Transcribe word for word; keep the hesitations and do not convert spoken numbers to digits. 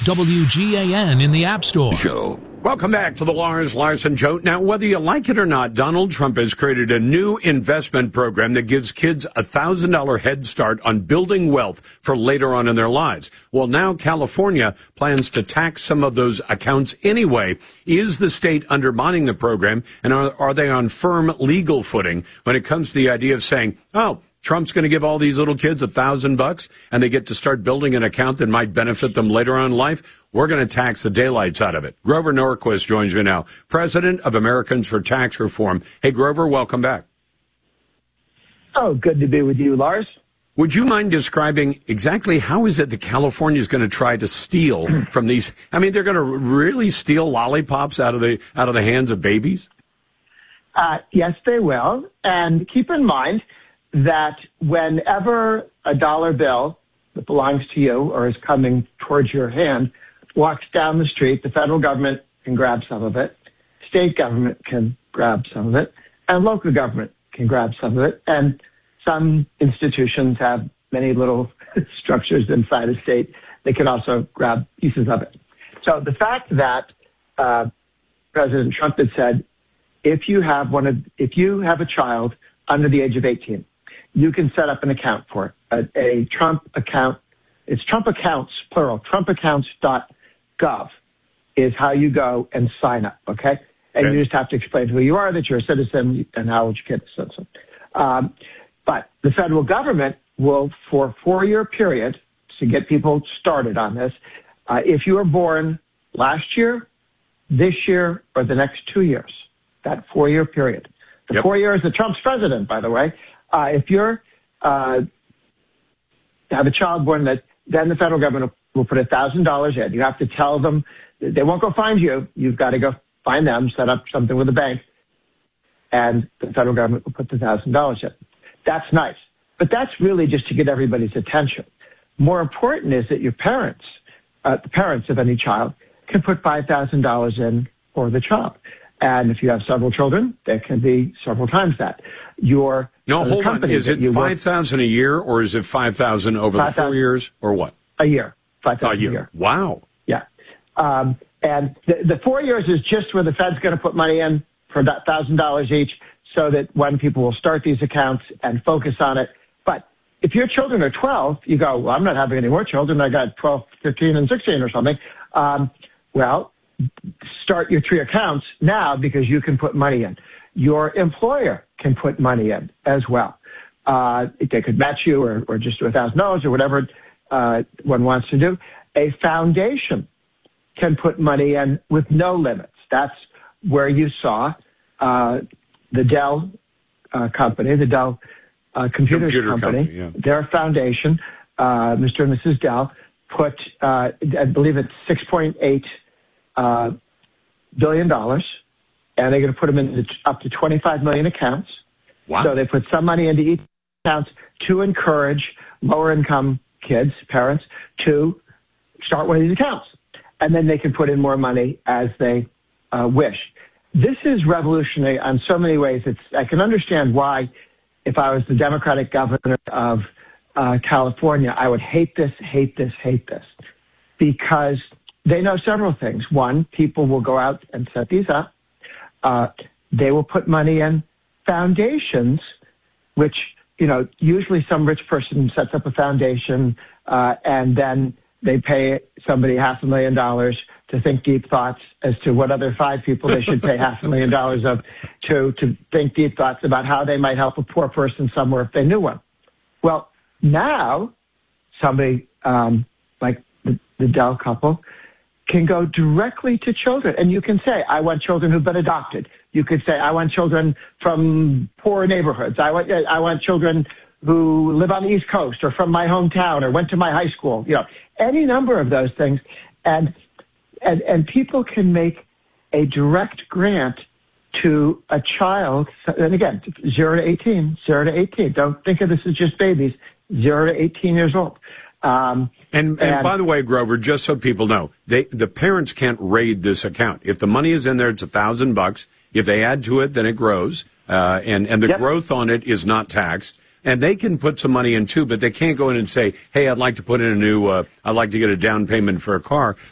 W G A N in the App Store. Show. Welcome back to the Lars Larson Show. Now, whether you like it or not, Donald Trump has created a new investment program that gives kids a one thousand dollars head start on building wealth for later on in their lives. Well, now California plans to tax some of those accounts anyway. Is the state undermining the program, and are, are they on firm legal footing when it comes to the idea of saying, oh, Trump's going to give all these little kids a thousand bucks and they get to start building an account that might benefit them later on in life? We're going to tax the daylights out of it. Grover Norquist joins me now, president of Americans for Tax Reform. Hey, Grover, welcome back. Oh, good to be with you, Lars. Would you mind describing exactly how is it that California is going to try to steal from these? I mean, they're going to really steal lollipops out of the out of the hands of babies? Uh, yes, they will. And keep in mind that whenever a dollar bill that belongs to you or is coming towards your hand walks down the street, the federal government can grab some of it, state government can grab some of it, and local government can grab some of it. And some institutions have many little structures inside a state that can also grab pieces of it. So the fact that uh, President Trump had said, if you have one of, if you have a child under the age of eighteen, you can set up an account for it, a, a Trump account. It's Trump accounts, plural, trump accounts dot gov is how you go and sign up, okay? And okay. You just have to explain who you are, that you're a citizen, and how old your kid is a citizen. Um, but the federal government will, for a four-year period, to get people started on this, uh, if you were born last year, this year, or the next two years, that four-year period. The yep. four years that Trump's president, by the way, Uh, if you're uh, have a child born, that then the federal government will, will put a thousand dollars in. You have to tell them they won't go find you. You've got to go find them, set up something with a bank, and the federal government will put the thousand dollars in. That's nice, but that's really just to get everybody's attention. More important is that your parents, uh, the parents of any child, can put five thousand dollars in for the child. And if you have several children, that can be several times that. Your no, hold on. Is it five thousand a year, or is it five thousand over the four years, or what? A year, five thousand a year. a year. Wow. Yeah, um, and the, the four years is just where the Fed's going to put money in for that thousand dollars each, so that when people will start these accounts and focus on it. But if your children are twelve, you go, well, I'm not having any more children. I got twelve, fifteen, and sixteen or something. Um, well. Start your three accounts now because you can put money in. Your employer can put money in as well. Uh, they could match you or, or just do a thousand dollars or whatever uh, one wants to do. A foundation can put money in with no limits. That's where you saw uh, the Dell uh, company, the Dell uh, Computers Computer company, company yeah. Their foundation, uh, Mister and Missus Dell, put, uh, I believe it's six point eight Uh, billion dollars, and they're going to put them into up to twenty-five million accounts. Wow. So they put some money into each account to encourage lower income kids, parents, to start one of these accounts. And then they can put in more money as they uh, wish. This is revolutionary on so many ways. It's, I can understand why, if I was the Democratic governor of uh, California, I would hate this, hate this, hate this, because they know several things. One, people will go out and set these up. Uh, they will put money in foundations, which, you know, usually some rich person sets up a foundation uh, and then they pay somebody half a million dollars to think deep thoughts as to what other five people they should pay half a million dollars of to, to think deep thoughts about how they might help a poor person somewhere if they knew one. Well, now somebody um, like the, the Dell couple can go directly to children. And you can say, I want children who've been adopted. You could say, I want children from poor neighborhoods. I want, I want children who live on the East Coast or from my hometown or went to my high school. You know, any number of those things. And, and, and people can make a direct grant to a child. And again, zero to eighteen, zero to eighteen. Don't think of this as just babies, zero to eighteen years old. Um, and, and, and by the way, Grover, just so people know, they, the parents can't raid this account. If the money is in there, it's a thousand bucks. If they add to it, then it grows. Uh, and, and the yep. growth on it is not taxed. And they can put some money in too, but they can't go in and say, hey, I'd like to put in a new, uh, I'd like to get a down payment for a car.